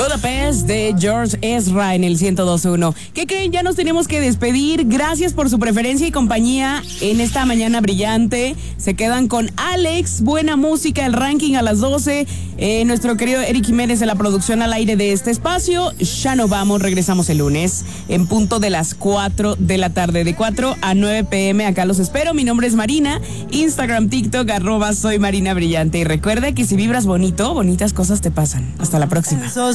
Budapest de George Ezra en el 102.1. ¿Qué creen? Ya nos tenemos que despedir. Gracias por su preferencia y compañía en esta mañana brillante. Se quedan con Alex, buena música, el ranking a las 12. Nuestro querido Eric Jiménez en la producción al aire de este espacio. Ya nos vamos, regresamos el lunes en punto de las 4 de la tarde. De 4 a 9 p.m. acá los espero. Mi nombre es Marina. Instagram, TikTok, @soy Marina Brillante. Y recuerda que si vibras bonito, bonitas cosas te pasan. Hasta la próxima.